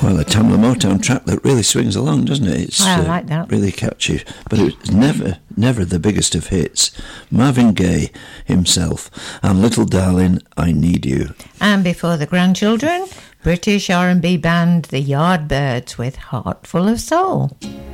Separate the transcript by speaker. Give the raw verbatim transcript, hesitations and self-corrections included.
Speaker 1: Well, a Tamla Motown track that really swings along, doesn't it? It's
Speaker 2: I like that.
Speaker 1: Uh, really catchy. But it's never, never the biggest of hits. Marvin Gaye himself and Little Darling, I Need You.
Speaker 2: And before the grandchildren, British R and B band The Yardbirds with Heart Full of Soul.